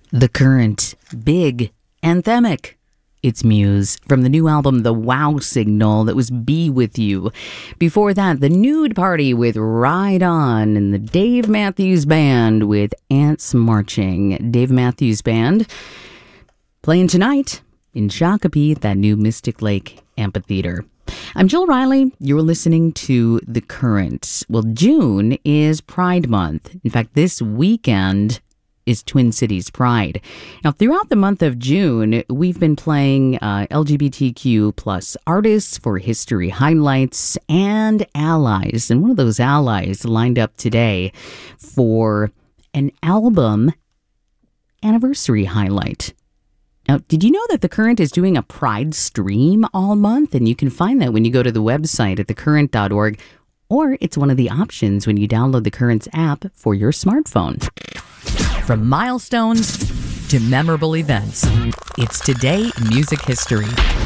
The Current, big, anthemic. It's Muse from the new album The Wow Signal, that was Be With You. Before that, The Nude Party with Ride On, and the Dave Matthews Band with Ants Marching. Dave Matthews Band playing tonight in Shakopee at that new Mystic Lake Amphitheater. I'm Jill Riley. You're listening to The Current. Well, June is Pride Month. In fact, this weekend is Twin Cities Pride. Now, throughout the month of June, we've been playing LGBTQ plus artists for history highlights and allies. And one of those allies lined up today for an album anniversary highlight. Now, did you know that The Current is doing a Pride stream all month? And you can find that when you go to the website at thecurrent.org, or it's one of the options when you download The Current's app for your smartphone. From milestones to memorable events, it's Today in Music History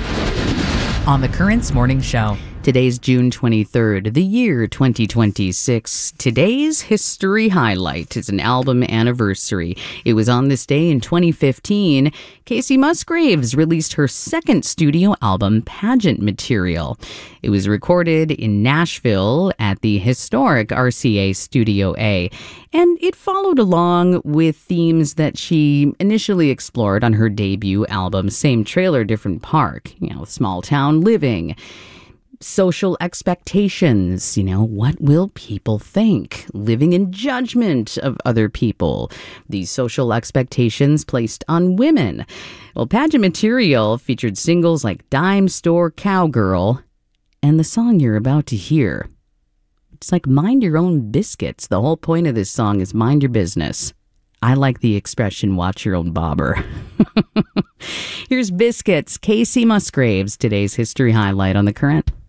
on The Current's Morning Show. Today's June 23rd, the year 2026. Today's history highlight is an album anniversary. It was on this day in 2015, Kacey Musgraves released her second studio album, Pageant Material. It was recorded in Nashville at the historic RCA Studio A, and it followed along with themes that she initially explored on her debut album, Same Trailer, Different Park. Small town living, social expectations, what will people think? Living in judgment of other people. These social expectations placed on women. Well, Pageant Material featured singles like Dime Store Cowgirl and the song you're about to hear. It's like Mind Your Own Biscuits. The whole point of this song is mind your business. I like the expression, watch your own bobber. Here's Biscuits, Kacey Musgraves, today's history highlight on The Current.